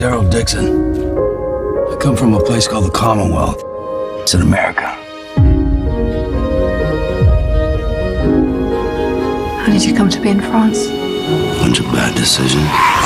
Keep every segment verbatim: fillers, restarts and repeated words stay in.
Daryl Dixon. I come from a place called the Commonwealth. It's in America. How did you come to be in France? Bunch of bad decisions.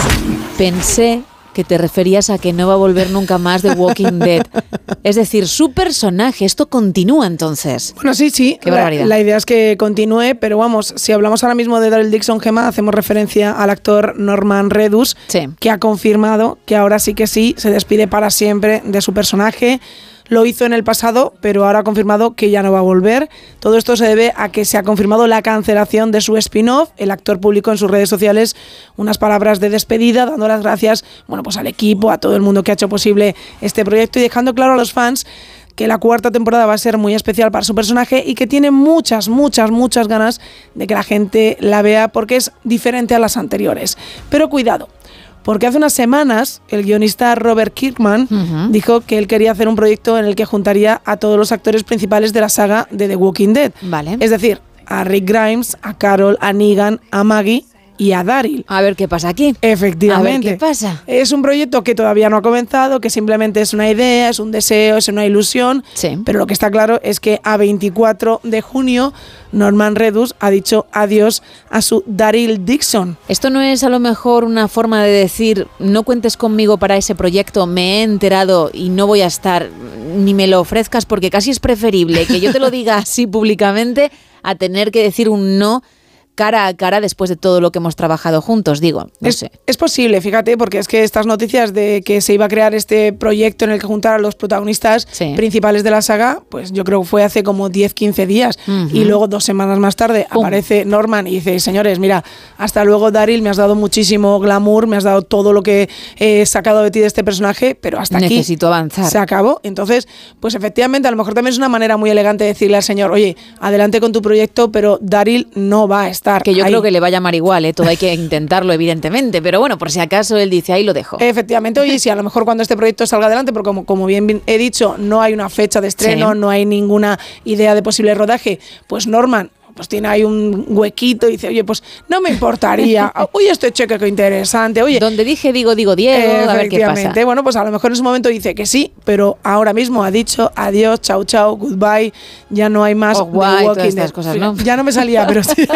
Pensé que te referías a que no va a volver nunca más de Walking Dead. Es decir, su personaje, esto continúa entonces. Bueno, sí, sí. Qué barbaridad. La, la idea es que continúe, pero vamos, si hablamos ahora mismo de Daryl Dixon, Gemma, hacemos referencia al actor Norman Reedus, sí. que ha confirmado que ahora sí que sí, se despide para siempre de su personaje. Lo hizo en el pasado, pero ahora ha confirmado que ya no va a volver. Todo esto se debe a que se ha confirmado la cancelación de su spin-off. El actor publicó en sus redes sociales unas palabras de despedida, dando las gracias, bueno, pues al equipo, a todo el mundo que ha hecho posible este proyecto y dejando claro a los fans que la cuarta temporada va a ser muy especial para su personaje y que tiene muchas, muchas, muchas ganas de que la gente la vea porque es diferente a las anteriores. Pero cuidado, porque hace unas semanas el guionista Robert Kirkman uh-huh. dijo que él quería hacer un proyecto en el que juntaría a todos los actores principales de la saga de The Walking Dead. Vale. Es decir, a Rick Grimes, a Carol, a Negan, a Maggie y a Daryl. A ver qué pasa aquí. Efectivamente. A ver qué pasa. Es un proyecto que todavía no ha comenzado, que simplemente es una idea, es un deseo, es una ilusión. Sí. Pero lo que está claro es que a veinticuatro de junio Norman Reedus ha dicho adiós a su Daryl Dixon. ¿Esto no es a lo mejor una forma de decir no cuentes conmigo para ese proyecto, me he enterado y no voy a estar, ni me lo ofrezcas, porque casi es preferible que yo te lo diga así públicamente a tener que decir un no cara a cara después de todo lo que hemos trabajado juntos, digo, no es, sé. Es posible, fíjate, porque es que estas noticias de que se iba a crear este proyecto en el que juntar a los protagonistas sí. principales de la saga, pues yo creo que fue hace como diez, quince días. Uh-huh. Y luego dos semanas más tarde ¡pum! Aparece Norman y dice, señores, mira, hasta luego Daryl, me has dado muchísimo glamour, me has dado todo lo que he sacado de ti de este personaje, pero hasta Necesito aquí Necesito avanzar. Se acabó. Entonces, pues efectivamente, a lo mejor también es una manera muy elegante de decirle al señor, oye, adelante con tu proyecto, pero Daryl no va a estar Que yo ahí. creo que le va a llamar igual, ¿eh? Todo hay que intentarlo, evidentemente, pero bueno, por si acaso él dice, ahí lo dejo. Efectivamente, oye, si a lo mejor cuando este proyecto salga adelante, porque como, como bien he dicho, no hay una fecha de estreno, sí. no hay ninguna idea de posible rodaje, pues Norman pues tiene ahí un huequito y dice, oye, pues no me importaría, oye, este cheque que interesante, oye. Donde dije digo, digo Diego, a ver qué pasa. Bueno, pues a lo mejor en su momento dice que sí, pero ahora mismo ha dicho adiós, chao, chao, goodbye, ya no hay más oh, guay, de Walking todas estas Dead. cosas, ¿no? Ya no me salía, pero sí.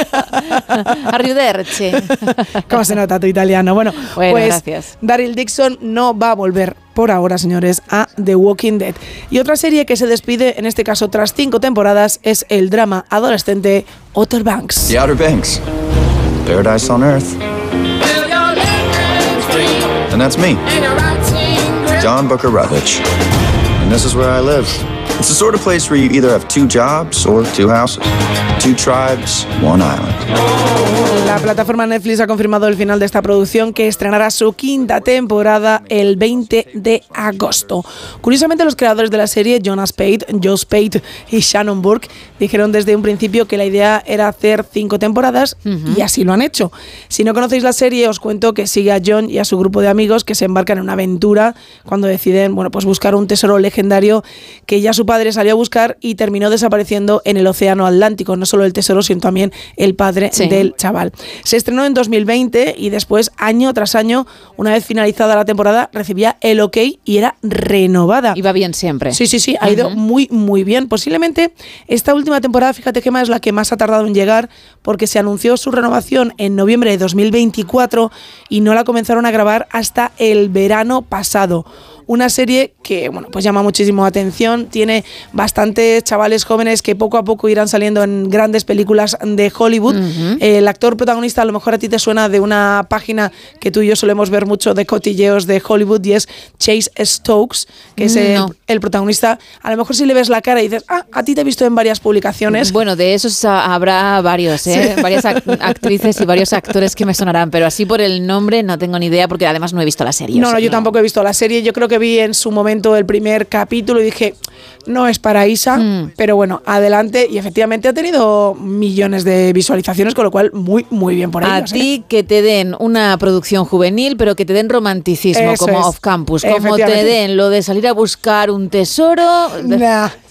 Arrivederci. ¿Cómo se nota tu italiano? Bueno, bueno pues gracias. Daryl Dixon no va a volver por ahora, señores, a The Walking Dead. Y otra serie que se despide, en este caso tras cinco temporadas, es el drama adolescente Outer Banks. The Outer Banks. Paradise on Earth. And that's me, John Booker Rutledge. And this is where I live. It's the sort of place where you either have two jobs or two houses, two tribes, one island. La plataforma Netflix ha confirmado el final de esta producción, que estrenará su quinta temporada el veinte de agosto. Curiosamente, los creadores de la serie, Jonas Spade, Joe Spade y Shannon Burke, dijeron desde un principio que la idea era hacer cinco temporadas uh-huh. y así lo han hecho. Si no conocéis la serie, os cuento que sigue a John y a su grupo de amigos que se embarcan en una aventura cuando deciden, bueno, pues buscar un tesoro legendario que ya su padre salió a buscar y terminó desapareciendo en el océano Atlántico. No solo el tesoro, sino también el padre sí. del chaval. Se estrenó en dos mil veinte y después, año tras año, una vez finalizada la temporada, recibía el ok y era renovada. Iba bien siempre. Sí, sí, sí, ha uh-huh. ido muy, muy bien. Posiblemente esta última temporada, fíjate que más es la que más ha tardado en llegar, porque se anunció su renovación en noviembre de dos mil veinticuatro y no la comenzaron a grabar hasta el verano pasado. Una serie que, bueno, pues llama muchísimo atención, tiene bastantes chavales jóvenes que poco a poco irán saliendo en grandes películas de Hollywood. Uh-huh. El actor protagonista, a lo mejor a ti te suena de una página que tú y yo solemos ver mucho de cotilleos de Hollywood, y es Chase Stokes, que es el, no. el protagonista. A lo mejor si le ves la cara y dices, ah, a ti te he visto en varias publicaciones. Bueno, de esos habrá varios, ¿eh? Sí. Varias actrices y varios actores que me sonarán, pero así por el nombre no tengo ni idea, porque además no he visto la serie. No, o sea, no, yo no. tampoco he visto la serie. Yo creo que vi en su momento el primer capítulo y dije, no es para Isa, mm. pero bueno, adelante, y efectivamente ha tenido millones de visualizaciones, con lo cual muy, muy bien por A ellos. ti ¿eh? Que te den una producción juvenil, pero que te den romanticismo, Eso como es. Off Campus, como te den lo de salir a buscar un tesoro. Nah.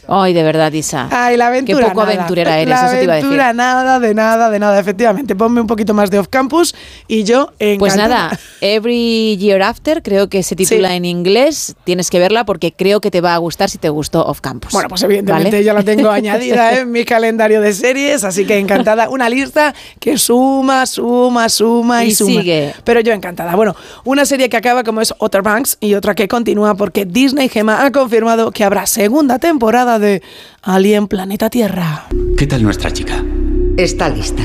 Ay, de verdad, Isa. Ay, la aventura. Qué poco nada. aventurera eres, la eso te iba a decir. aventura, nada, de nada, de nada, efectivamente. Ponme un poquito más de Off Campus y yo encantada. Pues nada, Every Year After, creo que se titula Sí. en inglés. Tienes que verla porque creo que te va a gustar si te gustó Off Campus. Bueno, pues evidentemente ¿Vale? ya la tengo añadida en mi calendario de series, así que encantada. Una lista que suma, suma, suma y, Y suma. sigue. Pero yo encantada. Bueno, una serie que acaba como es Outer Banks y otra que continúa porque Disney, Gemma, ha confirmado que habrá segunda temporada de Alien Planeta Tierra. ¿Qué tal nuestra chica? Está lista.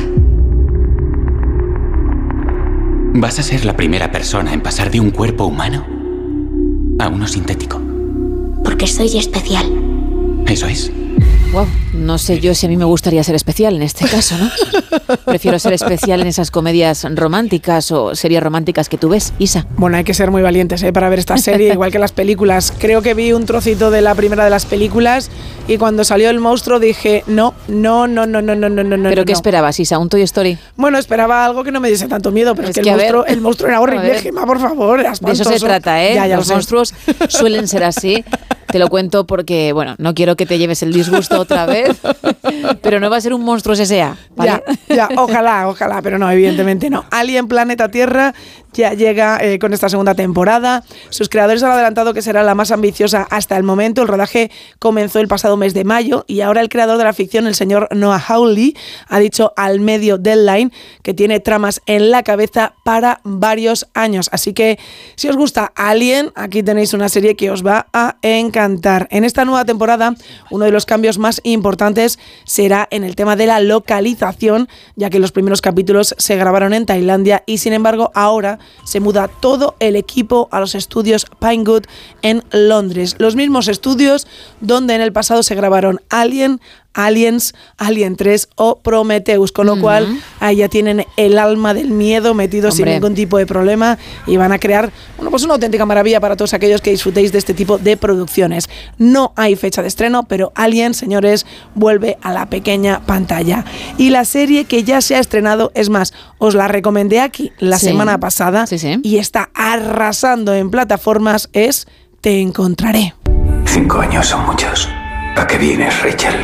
¿Vas a ser la primera persona en pasar de un cuerpo humano a uno sintético? Porque soy especial. Eso es. Wow, no sé yo si a mí me gustaría ser especial en este caso, ¿no? Prefiero ser especial en esas comedias románticas o series románticas que tú ves, Isa. Bueno, hay que ser muy valientes ¿eh? para ver esta serie, igual que las películas. Creo que vi un trocito de la primera de las películas y cuando salió el monstruo dije, no, no, no, no, no, no, no, no. ¿Pero no, qué no. esperabas, Isa? ¿Un Toy Story? Bueno, esperaba algo que no me diese tanto miedo, pero es, Es que, que, el, a ver. monstruo, el monstruo era A horrible, ver. Gemma, por favor, era De eso se espantoso. trata, ¿eh? Ya, ya Los lo sé. monstruos suelen ser así. Te lo cuento porque, bueno, no quiero que te lleves el disgusto otra vez, pero no va a ser un Monstruos S A, ¿vale? Ya, ya, ojalá, ojalá, pero no, evidentemente no. Alien Planeta Tierra ya llega eh, con esta segunda temporada. Sus creadores han adelantado que será la más ambiciosa hasta el momento. El rodaje comenzó el pasado mes de mayo y ahora el creador de la ficción, el señor Noah Hawley, ha dicho al medio Deadline que tiene tramas en la cabeza para varios años. Así que si os gusta Alien, aquí tenéis una serie que os va a encantar. En esta nueva temporada, uno de los cambios más importantes será en el tema de la localización, ya que los primeros capítulos se grabaron en Tailandia y sin embargo ahora se muda todo el equipo a los estudios Pinewood en Londres. Los mismos estudios donde en el pasado se grabaron Alien, Aliens, Alien tres o Prometheus, con lo uh-huh. cual ahí ya tienen el alma del miedo metido Hombre. sin ningún tipo de problema y van a crear bueno, pues una auténtica maravilla para todos aquellos que disfrutéis de este tipo de producciones. No hay fecha de estreno, pero Alien, señores, vuelve a la pequeña pantalla. Y la serie que ya se ha estrenado, es más, os la recomendé aquí la sí. semana pasada sí, sí. y está arrasando en plataformas, es Te Encontraré. Cinco años son muchos. ¿A qué vienes, Rachel?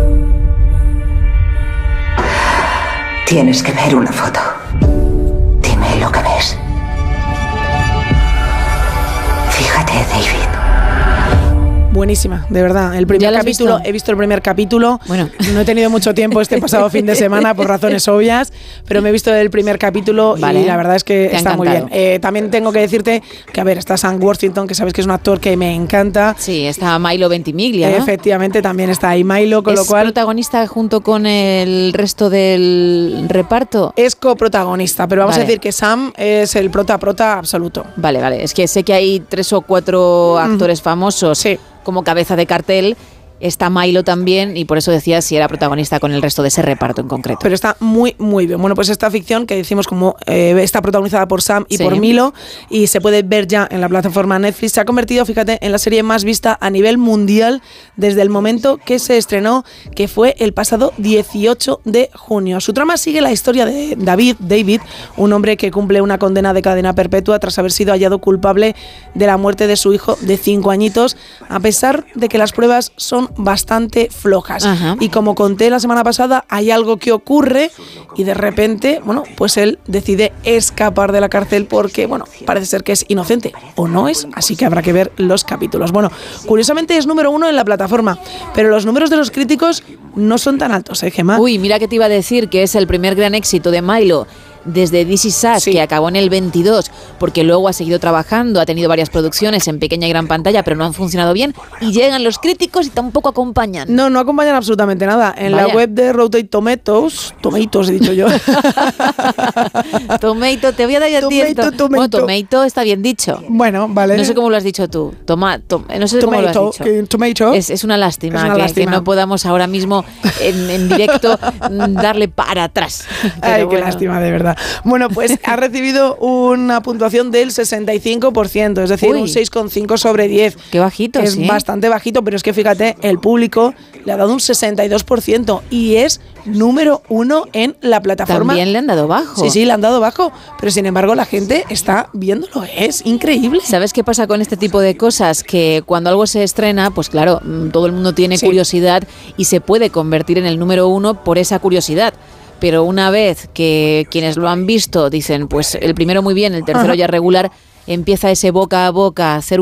Tienes que ver una foto. Dime lo que ves. Fíjate, David. Buenísima, de verdad. El primer capítulo, visto? he visto el primer capítulo. Bueno, no he tenido mucho tiempo este pasado fin de semana por razones obvias, pero me he visto el primer capítulo vale. y la verdad es que Te está muy bien. Eh, también tengo que decirte que, a ver, está Sam Worthington, que sabes que es un actor que me encanta. Sí, está Milo Ventimiglia, ¿no? Efectivamente, también está ahí Milo, con ¿Es lo cual... protagonista junto con el resto del reparto? Es coprotagonista, pero vamos vale. a decir que Sam es el prota-prota absoluto. Vale, vale. Es que sé que hay tres o cuatro actores mm. famosos. Sí. Como cabeza de cartel, está Milo también y por eso decía si era protagonista con el resto de ese reparto en concreto. Pero está muy, muy bien. Bueno, pues esta ficción que decimos como eh, está protagonizada por Sam y sí. por Milo y se puede ver ya en la plataforma Netflix, se ha convertido, fíjate, en la serie más vista a nivel mundial desde el momento que se estrenó, que fue el pasado dieciocho de junio. Su trama sigue la historia de David, David, un hombre que cumple una condena de cadena perpetua tras haber sido hallado culpable de la muerte de su hijo de cinco añitos, a pesar de que las pruebas son bastante flojas. Ajá. Y como conté la semana pasada, hay algo que ocurre y de repente, bueno, pues él decide escapar de la cárcel porque, bueno, parece ser que es inocente o no es, así que habrá que ver los capítulos. Bueno, curiosamente es número uno en la plataforma, pero los números de los críticos no son tan altos, ¿eh, Gemma? Uy, mira que te iba a decir que es el primer gran éxito de Milo desde This Is Us, sí. que acabó en el veintidós, porque luego ha seguido trabajando, ha tenido varias producciones en pequeña y gran pantalla, pero no han funcionado bien, y llegan los críticos y tampoco acompañan. No, no acompañan absolutamente nada. En Vaya. la web de Rotten Tomatoes, Tomatoes he dicho yo. Tomato, te voy a dar ya tomato, tomato. Bueno, Tomato está bien dicho. Bueno, vale. No sé cómo lo has dicho tú. Toma, to, no sé tomato, cómo lo has dicho. Que, tomato. Es, es una lástima, es una que, lástima. que no podamos ahora mismo en, en directo darle para atrás. Pero Ay, bueno. qué lástima, de verdad. Bueno, pues ha recibido una puntuación del sesenta y cinco por ciento, es decir, Uy. un seis coma cinco sobre diez. Qué bajito, es sí. bastante bajito, pero es que fíjate, el público le ha dado un sesenta y dos por ciento y es número uno en la plataforma. También le han dado bajo. Sí, sí, le han dado bajo, pero sin embargo la gente está viéndolo, es increíble. ¿Sabes qué pasa con este tipo de cosas? Que cuando algo se estrena, pues claro, todo el mundo tiene sí. curiosidad y se puede convertir en el número uno por esa curiosidad. Pero una vez que quienes lo han visto dicen, pues el primero muy bien, el tercero Ajá. ya regular, empieza ese boca a boca a hacer un